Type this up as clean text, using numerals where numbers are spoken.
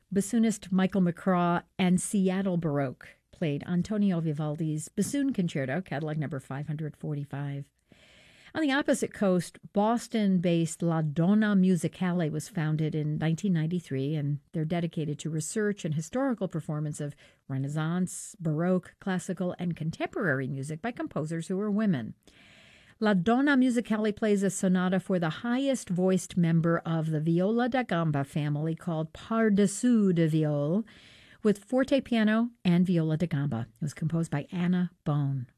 Bassoonist Michael McCraw and Seattle Baroque played Antonio Vivaldi's Bassoon Concerto, catalog number 545. On the opposite coast, Boston-based La Donna Musicale was founded in 1993, and they're dedicated to research and historical performance of Renaissance, Baroque, classical, and contemporary music by composers who are women. La Donna Musicale plays a sonata for the highest-voiced member of the viola da gamba family called Par-dessous de viol, with forte piano and viola da gamba. It was composed by Anna Bone.